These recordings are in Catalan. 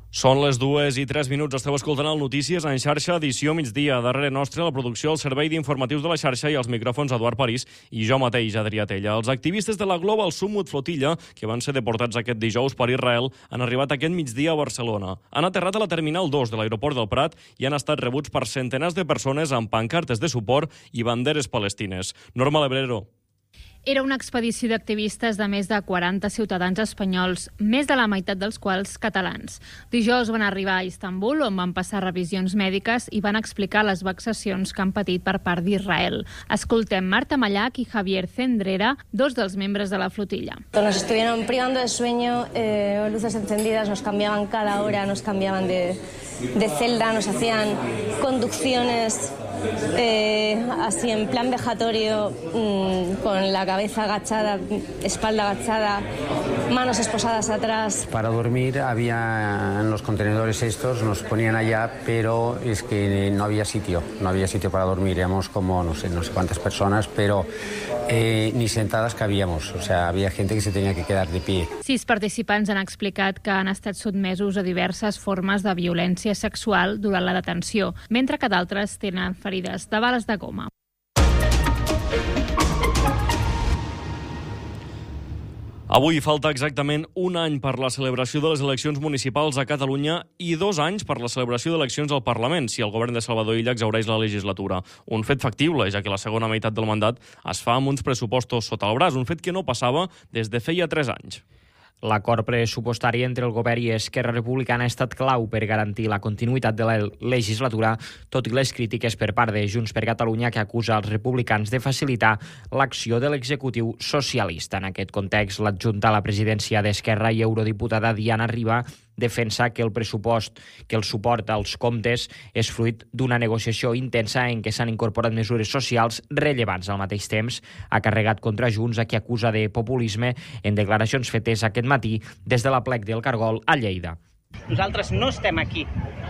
Són les 2:03. Esteu escoltant el Notícies en xarxa, edició migdia. Darrere nostre, la producció, el servei d'informatius de la xarxa i els micròfons Eduard París i jo mateix, Adrià Tella. Els activistes de la Global Summit Flotilla, que van ser deportats aquest dijous per Israel, han arribat aquest migdia a Barcelona. Han aterrat a la Terminal 2 de l'aeroport del Prat i han estat rebuts per centenars de persones amb pancartes de suport i banderes palestines. Norma Lebrero. Era una expedició d'activistes de més de 40 ciutadans espanyols, més de la meitat dels quals catalans. Dijous van arribar a Istanbul, on van passar revisions mèdiques i van explicar les vexacions que han patit per part d'Israel. Escoltem Marta Mallac i Javier Cendrera, dos dels membres de la flotilla. Nos estuvieron privando de sueño, luces encendidas, nos cambiaban cada hora, nos cambiaban de celda, nos hacían conducciones así en plan vejatorio, con la cabeza agachada, espalda agachada, manos esposadas atrás. Para dormir había en los contenedores estos, nos ponían allá, pero es que no había sitio para dormir. Éramos como no sé cuántas personas, pero ni sentadas cabíamos, o sea, había gente que se tenía que quedar de pie. 6 participants han explicat que han estat sotmesos a diverses formes de violència sexual durant la detenció, mentre que d'altres tenen ferides de bales de goma. Avui falta exactament un any per la celebració de les eleccions municipals a Catalunya i 2 anys per la celebració d'eleccions al Parlament, si el govern de Salvador Illa exhaureix la legislatura. Un fet factible, ja que la segona meitat del mandat es fa amb uns pressupostos sota el braç, un fet que no passava des de feia 3 anys. L'acord pressupostari entre el govern i Esquerra Republicana ha estat clau per garantir la continuïtat de la legislatura, tot i les crítiques per part de Junts per Catalunya, que acusa els republicans de facilitar l'acció de l'executiu socialista. En aquest context, l'adjunta a la presidència d'Esquerra i eurodiputada Diana Riba defensa que el suport als comptes és fruit d'una negociació intensa en què s'han incorporat mesures socials rellevants. Al mateix temps, ha carregat contra Junts, a qui acusa de populisme en declaracions fetes aquest matí des de la plec del Cargol a Lleida. Nosaltres no estem aquí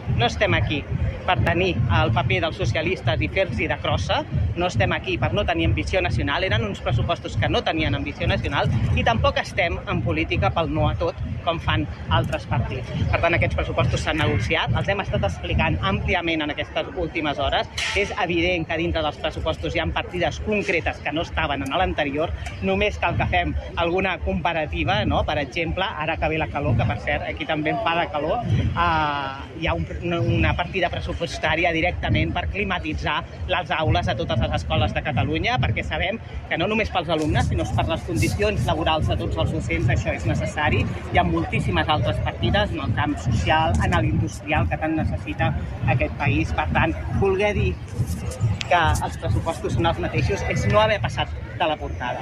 per tenir el paper dels socialistes i fer-los de crossa, no estem aquí per no tenir ambició nacional, eren uns pressupostos que no tenien ambició nacional, i tampoc estem en política pel no a tot, com fan altres partits. Per tant, aquests pressupostos s'han negociat, els hem estat explicant àmpliament en aquestes últimes hores. És evident que dintre dels pressupostos hi ha partides concretes que no estaven en l'anterior, només cal que fem alguna comparativa, no? Per exemple, ara que ve la calor, que per cert, aquí també en fa de calor, hi ha una partida pressupostària directament per climatitzar les aules a totes les escoles de Catalunya, perquè sabem que no només pels alumnes, sinó per les condicions laborals de tots els docents això és necessari. Hi ha moltíssimes altres partides en el camp social, en l'industrial, que tant necessita aquest país. Per tant, voler dir que els pressupostos són els mateixos és no haver passat de la portada.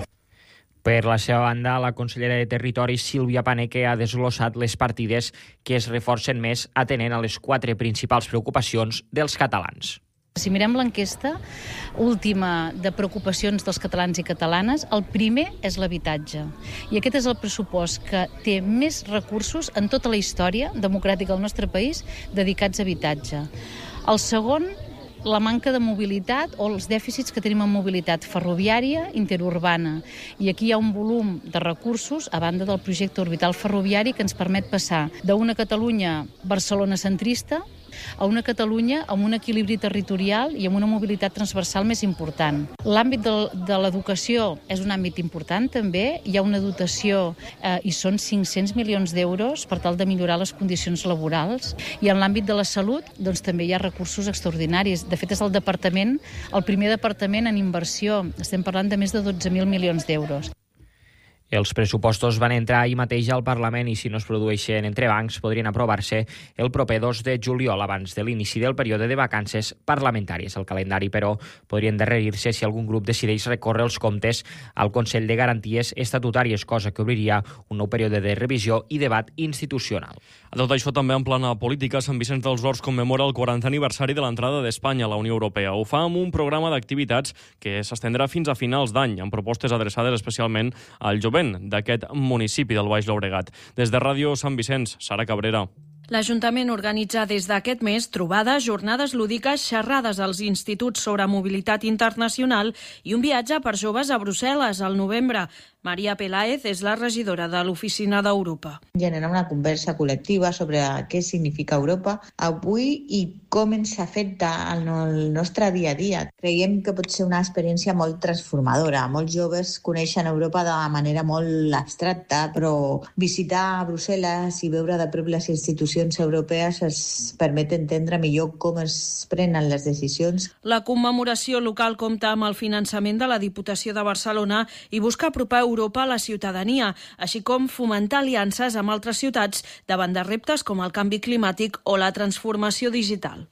Per la seva banda, la consellera de Territori, Sílvia Paneque, ha desglossat les partides que es reforcen més atenent a les 4 principals preocupacions dels catalans. Si mirem l'enquesta última de preocupacions dels catalans i catalanes, el primer és l'habitatge. I aquest és el pressupost que té més recursos en tota la història democràtica del nostre país dedicats a habitatge. El segon, la manca de mobilitat o els dèficits que tenim en mobilitat ferroviària interurbana. I aquí hi ha un volum de recursos, a banda del projecte orbital ferroviari, que ens permet passar d'una Catalunya barcelonacentrista a una Catalunya amb un equilibri territorial i amb una mobilitat transversal més important. L'àmbit de l'educació és un àmbit important també. Hi ha una dotació i són 500 milions d'euros per tal de millorar les condicions laborals. I en l'àmbit de la salut doncs, també hi ha recursos extraordinaris. De fet, és el primer departament en inversió. Estem parlant de més de 12.000 milions d'euros. Els pressupostos van entrar ahir mateix al Parlament i, si no es produeixen entrebancs, podrien aprovar-se el proper 2 de juliol, abans de l'inici del període de vacances parlamentàries. El calendari, però, podria endarrerir-se si algun grup decideix recórrer els comptes al Consell de Garanties Estatutàries, cosa que obriria un nou període de revisió i debat institucional. A tot això, també en plana política, Sant Vicenç dels Horts commemora el 40è aniversari de l'entrada d'Espanya a la Unió Europea. Ho fa amb un programa d'activitats que s'estendrà fins a finals d'any, amb propostes adreçades especialment al jovent d'aquest municipi del Baix Llobregat. Des de Ràdio Sant Vicenç, Sara Cabrera. L'Ajuntament organitza des d'aquest mes trobades, jornades lúdiques, xerrades als instituts sobre mobilitat internacional i un viatge per joves a Brussel·les al novembre. Maria Peláez és la regidora de l'Oficina d'Europa. Generar una conversa col·lectiva sobre què significa Europa avui i com ens afecta al nostre dia a dia. Creiem que pot ser una experiència molt transformadora. Molts joves coneixen Europa de manera molt abstracta, però visitar Brussel·les i veure de prop les institucions europees es permet entendre millor com es prenen les decisions. La commemoració local compta amb el finançament de la Diputació de Barcelona i busca apropar Europa a la ciutadania, així com fomentar aliances amb altres ciutats davant de reptes com el canvi climàtic o la transformació digital.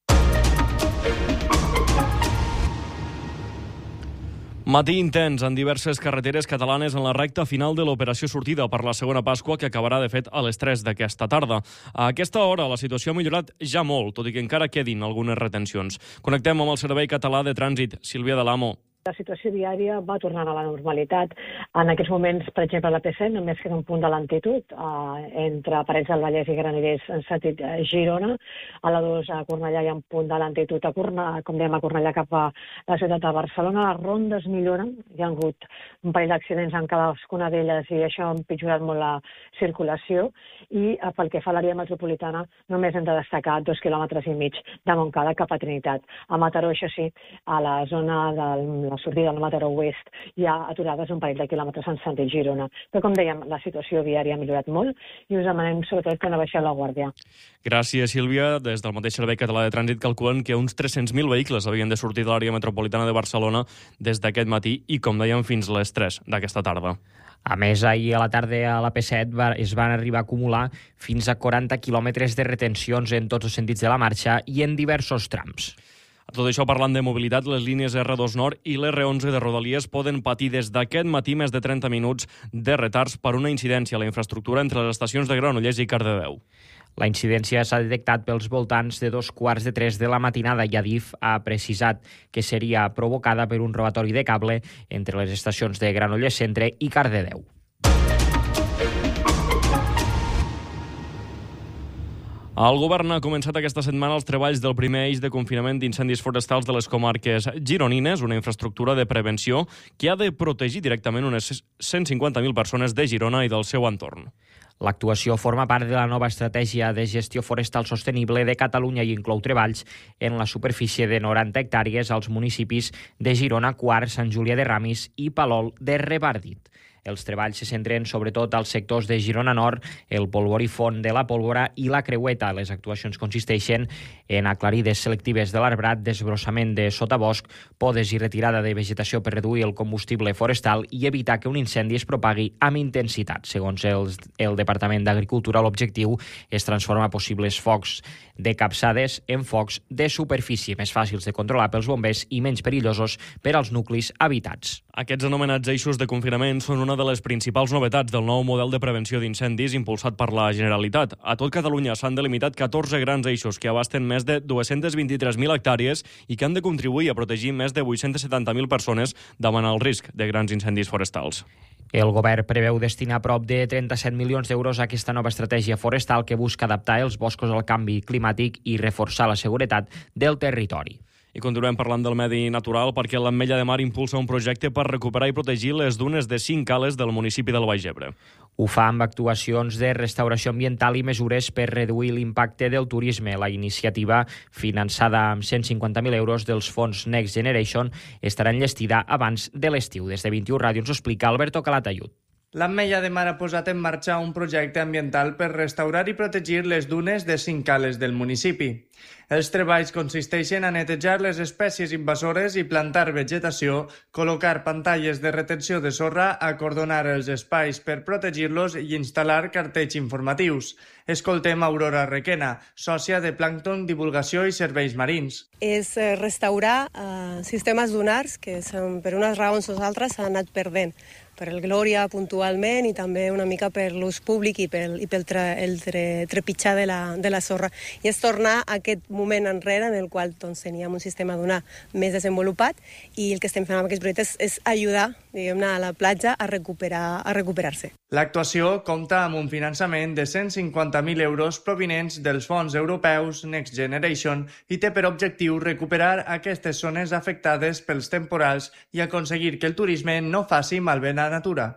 Matí intens en diverses carreteres catalanes en la recta final de l'operació sortida per la segona Pasqua, que acabarà, de fet, a les 3 d'aquesta tarda. A aquesta hora la situació ha millorat ja molt, tot i que encara quedin algunes retencions. Connectem amb el Servei Català de Trànsit. Sílvia Delamo. La situació diària va tornant a la normalitat. En aquests moments, per exemple, a la P7 només queda un punt de lentitud entre Parets del Vallès i Granollers en sentit Girona. A la 2 a Cornellà hi ha un punt de lentitud com dèiem, a Cornellà cap a la ciutat de Barcelona. Les rondes milloren. Hi ha hagut un parell d'accidents en cadascuna d'elles i això ha empitjorat molt la circulació. I pel que fa a l'àrea metropolitana, només hem de destacar 2,5 quilòmetres de Montcada cap a Trinitat. A Mataró, això sí, a la zona la sortida del Mataró Oest hi ha aturades un parell de quilòmetres en sentit Girona. Però, com dèiem, la situació viària ha millorat molt i us demanem, sobretot, que no baixeu la guàrdia. Gràcies, Sílvia. Des del mateix Servei Català de Trànsit calculen que uns 300.000 vehicles havien de sortir de l'àrea metropolitana de Barcelona des d'aquest matí i, com dèiem, fins les 3 d'aquesta tarda. A més, ahir a la tarda a la P7 es van arribar a acumular fins a 40 quilòmetres de retencions en tots els sentits de la marxa i en diversos trams. Tot això parlant de mobilitat, les línies R2 Nord i l'R11 de Rodalies poden patir des d'aquest matí més de 30 minuts de retards per una incidència a la infraestructura entre les estacions de Granollers i Cardedeu. La incidència s'ha detectat pels voltants de 2:45 de la matinada i Adif ha precisat que seria provocada per un robatori de cable entre les estacions de Granollers Centre i Cardedeu. El govern ha començat aquesta setmana els treballs del primer eix de confinament d'incendis forestals de les comarques gironines, una infraestructura de prevenció que ha de protegir directament unes 150.000 persones de Girona i del seu entorn. L'actuació forma part de la nova estratègia de gestió forestal sostenible de Catalunya i inclou treballs en la superfície de 90 hectàrees als municipis de Girona, Quart, Sant Julià de Ramis i Palol de Revardit. Els treballs se centren sobretot als sectors de Girona Nord, el polvorí font de la pólvora i la creueta. Les actuacions consisteixen en aclarides selectives de l'arbrat, desbrossament de sotabosc, podes i retirada de vegetació per reduir el combustible forestal i evitar que un incendi es propagui amb intensitat. Segons el Departament d'Agricultura, l'objectiu és transformar possibles focs de capçades en focs de superfície, més fàcils de controlar pels bombers i menys perillosos per als nuclis habitats. Aquests anomenats eixos de confinament són una de les principals novetats del nou model de prevenció d'incendis impulsat per la Generalitat. A tot Catalunya s'han delimitat 14 grans eixos que abasten més de 223.000 hectàrees i que han de contribuir a protegir més de 870.000 persones davant el risc de grans incendis forestals. El govern preveu destinar prop de 37 milions d'euros a aquesta nova estratègia forestal que busca adaptar els boscos al canvi climàtic i reforçar la seguretat del territori. I continuem parlant del medi natural perquè l'Ametlla de Mar impulsa un projecte per recuperar i protegir les dunes de 5 cales del municipi del Baix Ebre. Ho fa amb actuacions de restauració ambiental i mesures per reduir l'impacte del turisme. La iniciativa, finançada amb 150.000 euros dels fons Next Generation, estarà enllestida abans de l'estiu. Des de 21 Ràdio ens ho explica Alberto Calatayud. L'Ametlla de Mar ha posat en marxa un projecte ambiental per restaurar i protegir les dunes de 5 cales del municipi. Els treballs consisteixen a netejar les espècies invasores i plantar vegetació, col·locar pantalles de retenció de sorra, acordonar els espais per protegir-los i instal·lar cartells informatius. Escoltem Aurora Requena, sòcia de Plàncton, Divulgació i Serveis Marins. És restaurar sistemes dunars que per unes raons o altres s'han anat perdent. Per el Glòria puntualment i també una mica per l'ús públic i pel trepitjar de la sorra. I és tornar a aquest moment enrere en el qual teníem un sistema dunar més desenvolupat i el que estem fent amb aquests projectes és ajudar diguem-ne, a la platja a recuperar-se. L'actuació compta amb un finançament de 150.000 euros provinents dels fons europeus Next Generation i té per objectiu recuperar aquestes zones afectades pels temporals i aconseguir que el turisme no faci malbé la natura.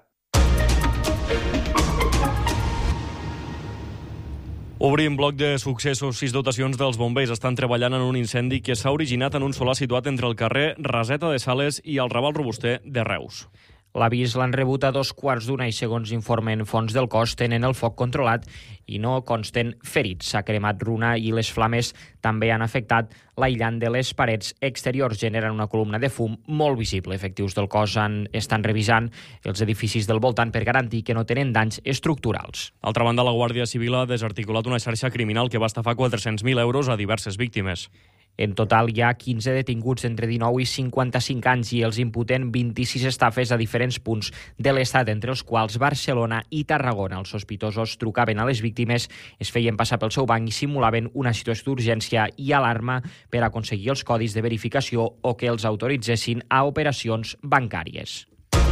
Obrim bloc de successos. 6 dotacions dels bombers estan treballant en un incendi que s'ha originat en un solar situat entre el carrer Raseta de Sales i el Raval Robuster de Reus. L'avís l'han rebut a 2:15 i, segons informen fonts del cos, tenen el foc controlat i no consten ferits. S'ha cremat runa i les flames també han afectat l'aïllant de les parets exteriors, generant una columna de fum molt visible. Efectius del cos estan revisant els edificis del voltant per garantir que no tenen danys estructurals. D'altra banda, la Guàrdia Civil ha desarticulat una xarxa criminal que va estafar 400.000 euros a diverses víctimes. En total hi ha 15 detinguts entre 19 i 55 anys i els imputen 26 estafes a diferents punts de l'Estat, entre els quals Barcelona i Tarragona. Els sospitosos trucaven a les víctimes, es feien passar pel seu banc i simulaven una situació d'urgència i alarma per aconseguir els codis de verificació o que els autoritzessin a operacions bancàries.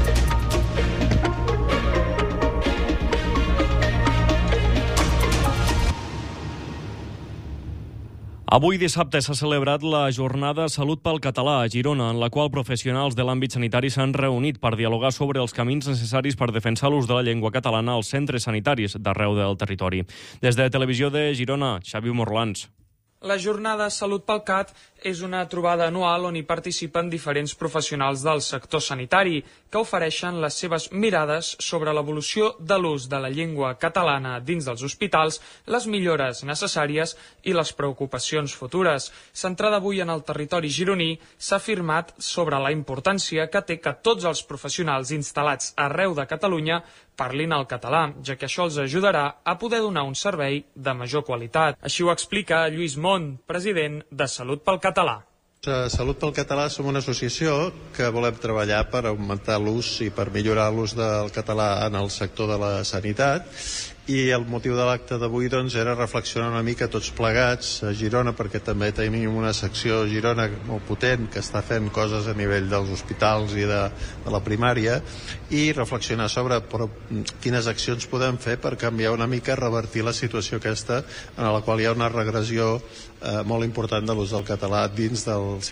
Avui dissabte s'ha celebrat la jornada Salut pel Català a Girona, en la qual professionals de l'àmbit sanitari s'han reunit per dialogar sobre els camins necessaris per defensar l'ús de la llengua catalana als centres sanitaris d'arreu del territori. Des de Televisió de Girona, Xavi Morlans. La jornada Salut pel Cat és una trobada anual on hi participen diferents professionals del sector sanitari que ofereixen les seves mirades sobre l'evolució de l'ús de la llengua catalana dins dels hospitals, les millores necessàries i les preocupacions futures. Centrada avui en el territori gironí, s'ha afirmat sobre la importància que té que tots els professionals instal·lats arreu de Catalunya parlin el català, ja que això els ajudarà a poder donar un servei de major qualitat. Així ho explica Lluís Mont, president de Salut pel Català. Salut pel Català som una associació que volem treballar per augmentar l'ús i per millorar l'ús del català en el sector de la sanitat, i el motiu de l'acte d'avui doncs, era reflexionar una mica tots plegats a Girona, perquè també tenim una secció a Girona molt potent que està fent coses a nivell dels hospitals i de la primària, i reflexionar sobre quines accions podem fer per canviar una mica, revertir la situació aquesta en la qual hi ha una regressió molt important de l'ús del català dins del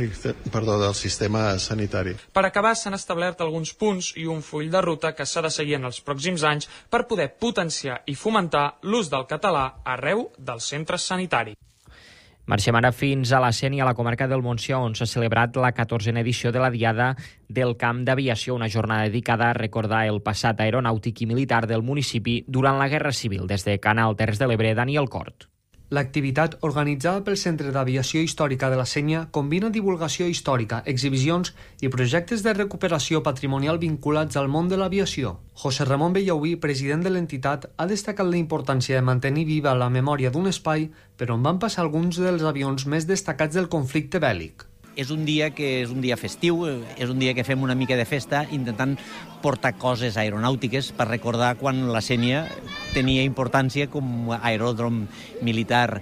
sistema sanitari. Per acabar, s'han establert alguns punts i un full de ruta que s'ha de seguir en els pròxims anys per poder potenciar i fomentar l'ús del català arreu dels centres sanitaris. Marxem ara fins a la Sénia, a la comarca del Montsià, on s'ha celebrat la 14a edició de la Diada del Camp d'Aviació, una jornada dedicada a recordar el passat aeronàutic i militar del municipi durant la Guerra Civil. Des de Canal Terres de l'Ebre, Daniel Cort. L'activitat, organitzada pel Centre d'Aviació Històrica de la Sénia, combina divulgació històrica, exhibicions i projectes de recuperació patrimonial vinculats al món de l'aviació. José Ramón Bellauí, president de l'entitat, ha destacat la importància de mantenir viva la memòria d'un espai per on van passar alguns dels avions més destacats del conflicte bèl·lic. És un dia que és un dia festiu, és un dia que fem una mica de festa intentant portar coses aeronàutiques per recordar quan la Sénia tenia importància com a aeròdrom militar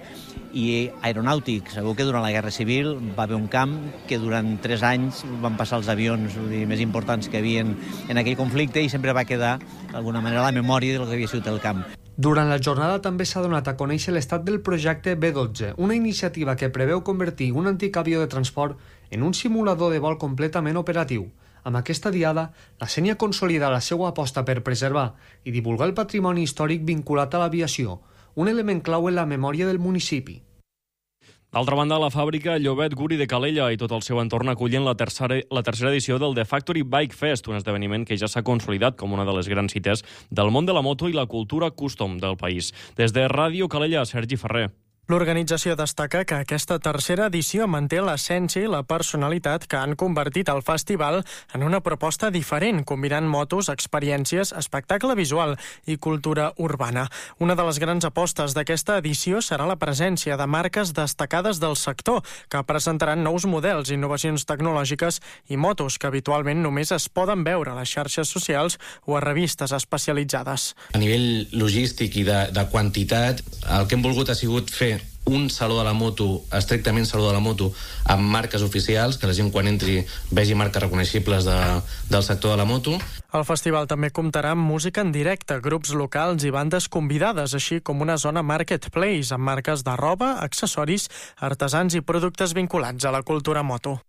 i aeronàutic. Sabeu que durant la Guerra Civil va haver un camp que durant 3 anys van passar els avions més importants que havien en aquell conflicte i sempre va quedar d'alguna manera la memòria del que havia sigut el camp. Durant la jornada també s'ha donat a conèixer l'estat del projecte B-12, una iniciativa que preveu convertir un antic avió de transport en un simulador de vol completament operatiu. Amb aquesta diada, la Sénia consolida la seva aposta per preservar i divulgar el patrimoni històric vinculat a l'aviació, un element clau en la memòria del municipi. D'altra banda, la fàbrica Llobet Guri de Calella i tot el seu entorn acullen la tercera edició del The Factory Bike Fest, un esdeveniment que ja s'ha consolidat com una de les grans cites del món de la moto i la cultura custom del país. Des de Ràdio Calella, Sergi Ferrer. L'organització destaca que aquesta tercera edició manté l'essència i la personalitat que han convertit el festival en una proposta diferent, combinant motos, experiències, espectacle visual i cultura urbana. Una de les grans apostes d'aquesta edició serà la presència de marques destacades del sector, que presentaran nous models, innovacions tecnològiques i motos que habitualment només es poden veure a les xarxes socials o a revistes especialitzades. A nivell logístic i de quantitat, el que hem volgut ha sigut fer un saló de la moto, estrictament saló de la moto, amb marques oficials, que la gent quan entri vegi marques reconeixibles del sector de la moto. El festival també comptarà amb música en directe, grups locals i bandes convidades, així com una zona marketplace amb marques de roba, accessoris, artesans i productes vinculats a la cultura moto.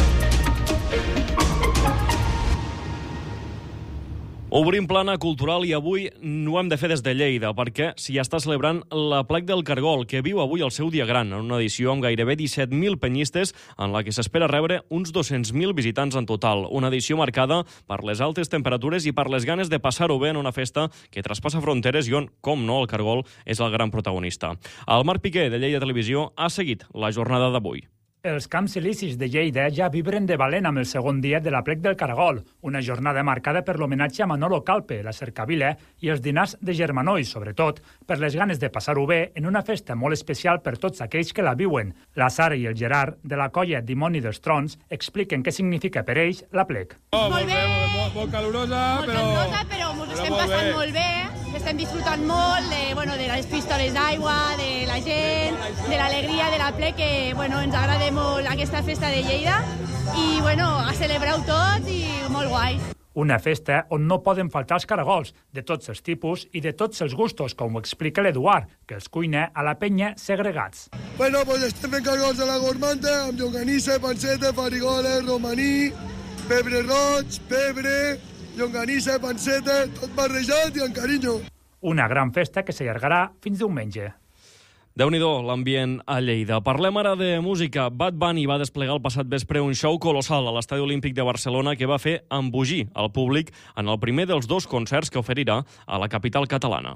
Obrim plana cultural i avui no ho hem de fer des de Lleida, perquè s'hi està celebrant l'Aplec del Cargol, que viu avui el seu dia gran, en una edició amb gairebé 17.000 penyistes, en la que s'espera rebre uns 200.000 visitants en total. Una edició marcada per les altes temperatures i per les ganes de passar-ho bé en una festa que traspassa fronteres i on, com no, el Cargol és el gran protagonista. El Marc Piqué, de Lleida Televisió, ha seguit la jornada d'avui. Els Camps Elisis de Lleida ja vibren de valent amb el segon dia de l'Aplec del Cargol, una jornada marcada per l'homenatge a Manolo Calpe, la cercavila i els dinars de Germanó i, sobretot, per les ganes de passar-ho bé en una festa molt especial per tots aquells que la viuen. La Sara i el Gerard, de la colla Dimoni dels Trons, expliquen què significa per ells l'Aplec. Molt bé, molt calorosa, però ens estem passant molt bé, estem disfrutant molt de les pistoles d'aigua, de la gent, de l'alegria de l'Aplec, que ens agrada molt aquesta festa de Lleida i a celebrar-ho tot i molt guai. Una festa on no poden faltar els caragols, de tots els tipus i de tots els gustos, com ho explica l'Eduard, que els cuina a la penya segregats. Estem fent caragols a la gormanta, amb llonganissa, panceta, farigoles, romaní, pebre roig, pebre, llonganissa, panceta, tot barrejat i amb carinyo. Una gran festa que s'allargarà fins diumenge. Déu-n'hi-do, l'ambient a Lleida. Parlem ara de música. Bad Bunny va desplegar el passat vespre un show colossal a l'Estadi Olímpic de Barcelona que va fer embogir el públic en el primer dels 2 concerts que oferirà a la capital catalana.